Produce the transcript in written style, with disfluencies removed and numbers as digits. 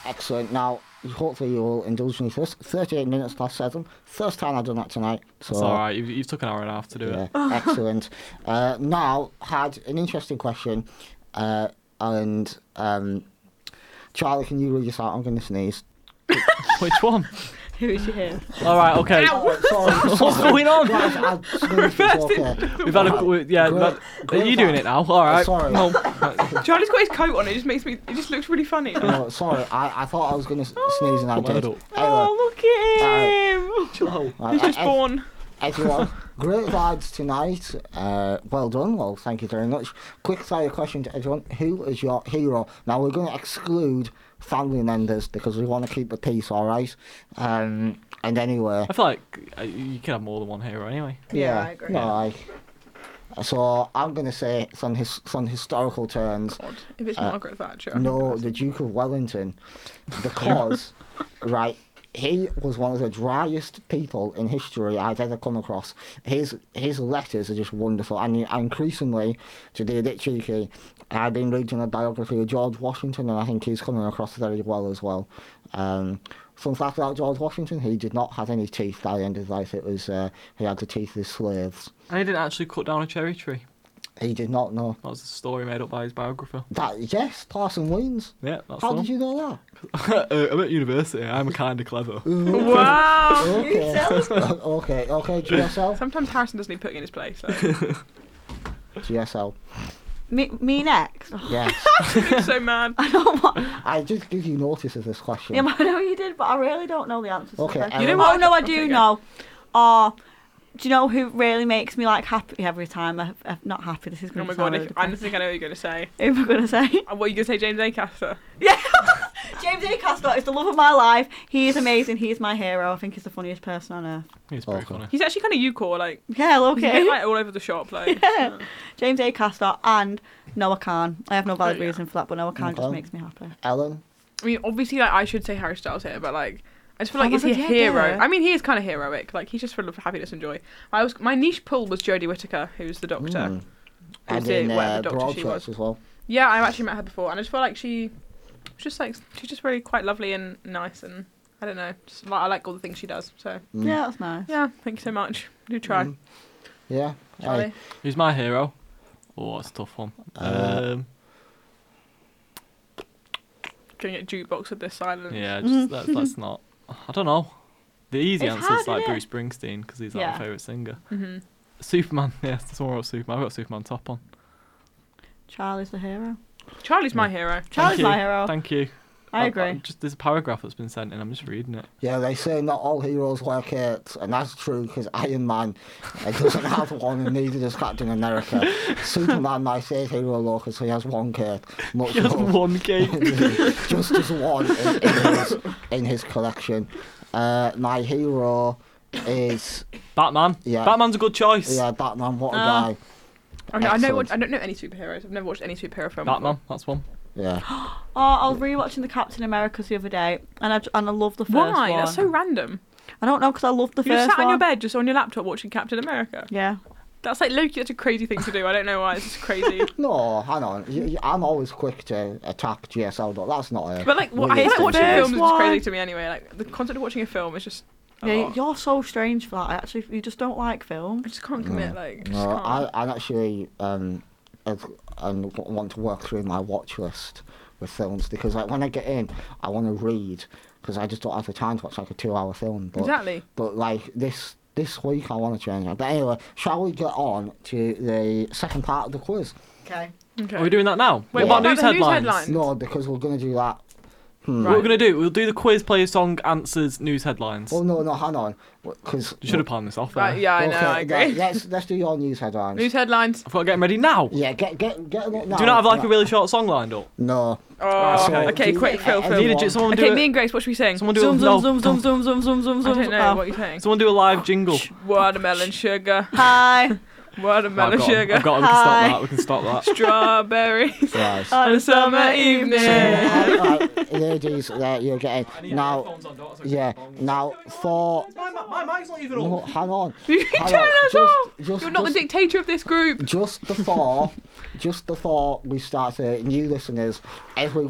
Excellent. Now, hopefully you will indulge me. 38 minutes past 7. First time I've done that tonight. So, It's all right. You've took an hour and a half to do it. Excellent. Now, had an interesting question. And Charlie, can you read this out? I'm going to sneeze. Which one? Who is she here? All right, okay. Sorry. What's going on? Right, We've had a are you doing it now? All right. Sorry. No. Charlie's got his coat on. It just makes me. It just looks really funny. No, sorry. I thought I was going to sneeze and I Put my did. head up. Oh, look at him! Chill. He's just born. Everyone, great vibes tonight. Well done. Well, thank you very much. Quick fire question to everyone. Who is your hero? Now, we're going to exclude family members because we want to keep the peace, all right? And anyway... I feel like you can have more than one hero anyway. Yeah, I agree. No, so I'm going to say some historical terms. God, if it's Margaret Thatcher. No, the Duke of Wellington. Because, right... He was one of the driest people in history I've ever come across. His letters are just wonderful. And increasingly, to be a bit cheeky, I've been reading a biography of George Washington, and I think he's coming across very well as well. Fun fact about George Washington, he did not have any teeth by the end of his life. It was he had the teeth of his slaves. And he didn't actually cut down a cherry tree. He did not know. That was a story made up by his biographer. Yes, Parson Weems. Yeah, that's How the did you know that? I'm at university. I'm kind of clever. Wow! Okay. Okay, GSL? Sometimes Harrison doesn't need putting in his place. So. GSL. Me next? Yes. I'm so mad. I don't want... I did give you notice of this question. Yeah, I know you did, but I really don't know the answer to Okay, the question. You know what? Oh, no, I Okay, do go. know. Do you know who really makes me like happy every time? I'm not happy. This is Oh going my to god, sound really I depressing. think I know what you're going to say. Who am I going to say? What are you going to say, James Acaster? Yeah, James Acaster is the love of my life. He is amazing. He is my hero. I think he's the funniest person on earth. He's pretty Okay. funny. He's actually kind of you-core, like... Yeah, He's a okay. bit, like, all over the shop, like... Yeah. James Acaster and Noah Khan. I have no valid Oh, yeah. reason for that, but Noah Khan just Okay. makes me happy. Ellen? I mean, obviously, like, I should say Harry Styles here, but, like... I just feel Oh like, my is he a God, yeah, hero? yeah. I mean, he is kind of heroic. Like, he's just full of happiness and joy. My niche pull was Jodie Whittaker, who's the doctor. And it, in whatever doctor she Broadchurch was. as well. Yeah, I've actually met her before, and I just feel like she's just really quite lovely and nice, and I don't know, just I like all the things she does. So Yeah, that's nice. yeah, thank you so much. Do try, Yeah. Charlie. Hey. Who's my hero? Oh, that's a tough one. Can you get jukebox with this silence? Yeah, just that's not. I don't know. The easy It's answer hard, is like isn't Bruce Springsteen because he's like Yeah. my favourite singer. Mm-hmm. Superman, yes, someone wrote Superman. I've got Superman top on. Charlie's the hero. Charlie's my hero. Charlie's Thank my you. hero. Thank you. I agree. Just there's a paragraph that's been sent in. I'm just reading it. Yeah, they say not all heroes wear capes, and that's true because Iron Man doesn't have one, and neither does Captain America. Superman, my favourite hero, though, because he has one cape. Much He has love. one cape. Just as one in his collection. My hero is Batman. Yeah. Batman's a good choice. Batman. What a guy! Okay, Excellent. I don't know any superheroes. I've never watched any superhero film. Batman, that's one. Yeah. Oh, I was rewatching the Captain Americas the other day, and I love the first Before. Why? one. That's so random. I don't know because I love the You just first sat on one. your bed, just on your laptop, watching Captain America. Yeah. That's like Loki. That's a crazy thing to do. I don't know why. It's just crazy. No, hang on. I'm always quick to attack GSL, but that's not a... But like, I Really feel like the watching first films is just one. crazy to me anyway. Like the concept of watching a film is just. a Yeah, lot. you're so strange for that. You just don't like I films. just can't commit. Like, just No, can't. I actually want to work through my watch list with films because like when I get in, I want to read because I just don't have the time to watch like a 2-hour film. But, Exactly. But like this week, I want to change it. But anyway, shall we get on to the second part of the quiz? Okay. Okay. Are we doing that now? Wait, what about what news about the news headlines? headlines? No, because we're going to do that. What Right. we're gonna do? We'll do the quiz, play a song, answers, news headlines. Oh no, hang on, because You should have planned this off. Right, there. yeah, I know. I agree. Let's do your news headlines. News headlines. I've got to get 'em ready now. Yeah, get them up now. Do you not have like a really short song lined up? No. Oh, okay. okay. do Quick, Phil. everyone- Phil. Need a, someone Okay, do me it. and Grace. What should we sing? Someone do Zoom, it. zoom, No, zoom, zoom, zoom, zoom, zoom, zoom, I zoom. don't know Oh. what you're saying. someone do a live jingle. Watermelon sugar. Hi. Watermelon sugar. I've got 'em. We can stop that. We can stop that. Strawberries Right. on a summer evening. Right, ladies, you're getting now. Yeah, now for. My mic's not even No, hang on. You Hang turn on, us off. just- You're not the just- dictator of this group. Just before we start to new listeners, every